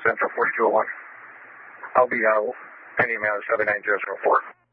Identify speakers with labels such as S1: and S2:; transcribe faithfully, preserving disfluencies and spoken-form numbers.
S1: Central forty-two oh one. I'll be uh, pending matter seven nine zero zero four.